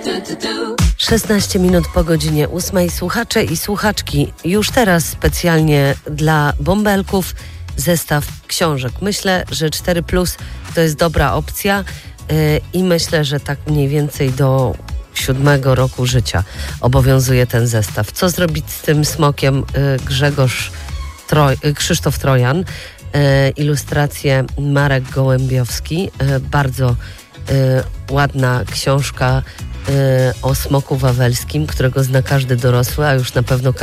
16 minut po godzinie 8. Słuchacze i słuchaczki, już teraz specjalnie dla bąbelków zestaw książek. Myślę, że 4+ to jest dobra opcja i myślę, że tak mniej więcej do 7 roku życia obowiązuje ten zestaw. Co zrobić z tym smokiem? Krzysztof Trojan, ilustracje Marek Gołębiowski, bardzo ładna książka o smoku wawelskim, którego zna każdy dorosły, a już na pewno